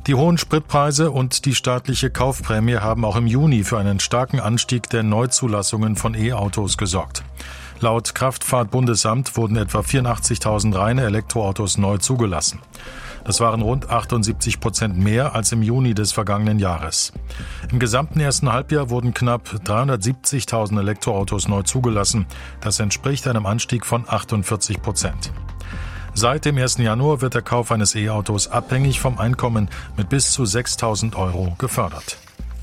Die hohen Spritpreise und die staatliche Kaufprämie haben auch im Juni für einen starken Anstieg der Neuzulassungen von E-Autos gesorgt. Laut Kraftfahrtbundesamt wurden etwa 84.000 reine Elektroautos neu zugelassen. Das waren rund 78% mehr als im Juni des vergangenen Jahres. Im gesamten ersten Halbjahr wurden knapp 370.000 Elektroautos neu zugelassen. Das entspricht einem Anstieg von 48%. Seit dem 1. Januar wird der Kauf eines E-Autos abhängig vom Einkommen mit bis zu 6.000 € gefördert.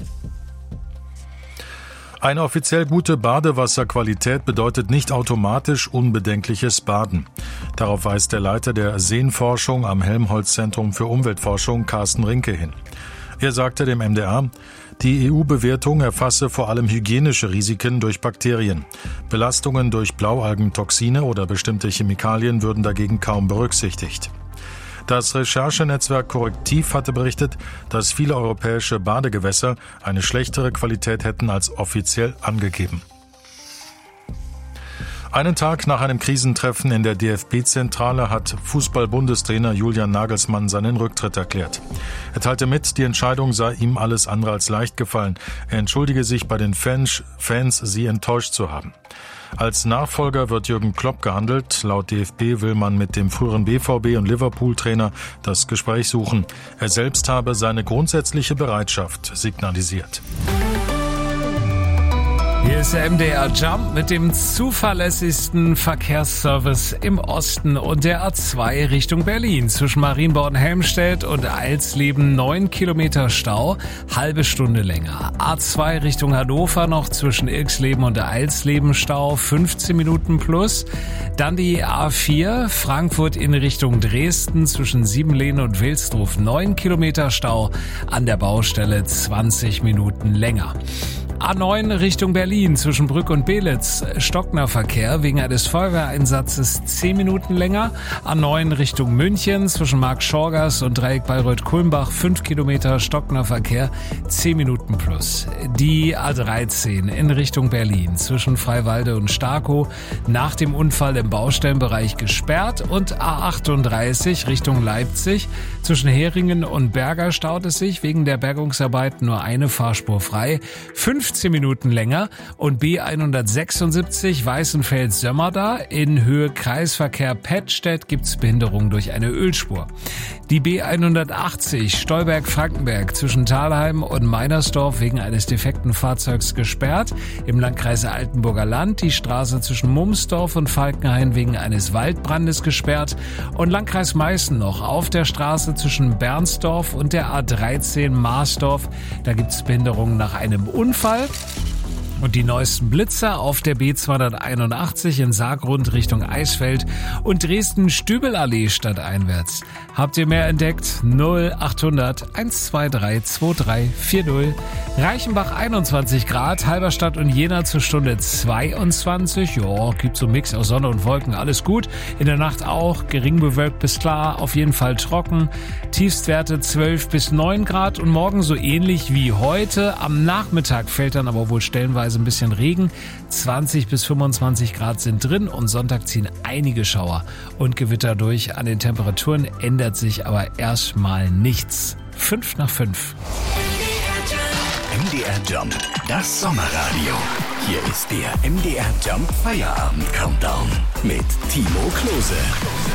Eine offiziell gute Badewasserqualität bedeutet nicht automatisch unbedenkliches Baden. Darauf weist der Leiter der Seenforschung am Helmholtz-Zentrum für Umweltforschung, Carsten Rinke, hin. Er sagte dem MDR, die EU-Bewertung erfasse vor allem hygienische Risiken durch Bakterien. Belastungen durch Blaualgentoxine oder bestimmte Chemikalien würden dagegen kaum berücksichtigt. Das Recherchenetzwerk Korrektiv hatte berichtet, dass viele europäische Badegewässer eine schlechtere Qualität hätten als offiziell angegeben. Einen Tag nach einem Krisentreffen in der DFB-Zentrale hat Fußball-Bundestrainer Julian Nagelsmann seinen Rücktritt erklärt. Er teilte mit, die Entscheidung sei ihm alles andere als leicht gefallen. Er entschuldige sich bei den Fans, sie enttäuscht zu haben. Als Nachfolger wird Jürgen Klopp gehandelt. Laut DFB will man mit dem früheren BVB- und Liverpool-Trainer das Gespräch suchen. Er selbst habe seine grundsätzliche Bereitschaft signalisiert. Hier ist der MDR Jump mit dem zuverlässigsten Verkehrsservice im Osten und der A2 Richtung Berlin. Zwischen Marienborn und Helmstedt und Alsleben 9 Kilometer Stau, halbe Stunde länger. A2 Richtung Hannover noch zwischen Ilksleben und Alsleben Stau, 15 Minuten plus. Dann die A4 Frankfurt in Richtung Dresden zwischen Siebenlehne und Wilsdruf, 9 Kilometer Stau, an der Baustelle 20 Minuten länger. A9 Richtung Berlin zwischen Brück und Belitz, stockender Verkehr wegen eines Feuerwehreinsatzes 10 Minuten länger. A9 Richtung München zwischen Marktschorgast und Dreieck Bayreuth-Kulmbach 5 Kilometer, stockender Verkehr 10 Minuten plus. Die A13 in Richtung Berlin zwischen Freiwalde und Starkow nach dem Unfall im Baustellenbereich gesperrt und A38 Richtung Leipzig zwischen Heringen und Berger staut es sich wegen der Bergungsarbeiten nur eine Fahrspur frei. 15 Minuten länger und B176 Weißenfels-Sömmerda in Höhe Kreisverkehr Pettstedt gibt's Behinderung durch eine Ölspur. Die B180 Stolberg-Frankenberg zwischen Thalheim und Meinersdorf wegen eines defekten Fahrzeugs gesperrt. Im Landkreis Altenburger Land die Straße zwischen Mumsdorf und Falkenhain wegen eines Waldbrandes gesperrt. Und Landkreis Meißen noch auf der Straße zwischen Bernsdorf und der A13 Marsdorf. Da gibt's Behinderung nach einem Unfall. Und die neuesten Blitzer auf der B281 in Saargrund Richtung Eisfeld und Dresden-Stübelallee stadteinwärts. Habt ihr mehr entdeckt? 0800 123 2340. Reichenbach 21 Grad, Halberstadt und Jena zur Stunde 22. Ja, gibt so einen Mix aus Sonne und Wolken, alles gut. In der Nacht auch, gering bewölkt bis klar, auf jeden Fall trocken. Tiefstwerte 12 bis 9 Grad und morgen so ähnlich wie heute. Am Nachmittag fällt dann aber wohl stellenweise ein bisschen Regen. 20 bis 25 Grad sind drin und Sonntag ziehen einige Schauer und Gewitter durch. An den Temperaturen ändert sich aber erstmal nichts. 5 nach 5. MDR Jump, das Sommerradio. Hier ist der MDR Jump Feierabend Countdown mit Timo Klose.